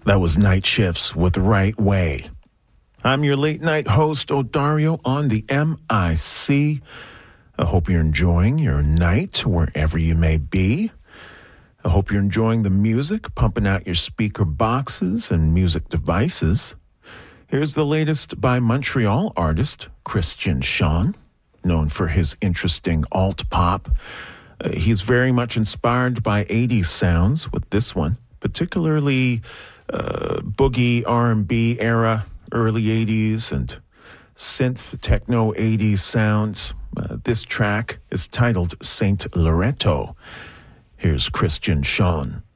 That was Night Shifts with The Right Way. I'm your late night host, Odario, on the MIC. I hope you're enjoying your night wherever you may be. I hope you're enjoying the music, pumping out your speaker boxes and music devices. Here's the latest by Montreal artist Christian Sean, known for his interesting alt pop. He's very much inspired by 80s sounds with this one, particularly boogie R&B era, early 80s, and synth techno 80s sounds. This track is titled Saint Loretto. Here's Christian Sean.